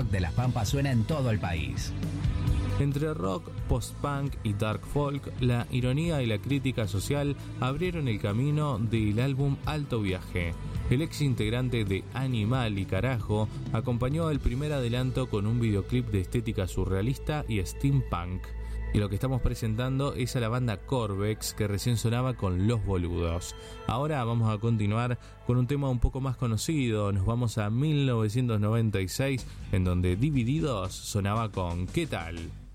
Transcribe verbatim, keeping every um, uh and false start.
rock de Las Pampas suena en todo el país. Entre rock, post-punk y dark folk, la ironía y la crítica social abrieron el camino del álbum Alto Viaje. El ex integrante de Animal y Carajo acompañó el primer adelanto con un videoclip de estética surrealista y steampunk. Y lo que estamos presentando es a la banda Corvex, que recién sonaba con Los Boludos. Ahora vamos a continuar con un tema un poco más conocido. Nos vamos a mil novecientos noventa y seis, en donde Divididos sonaba con ¿Qué tal?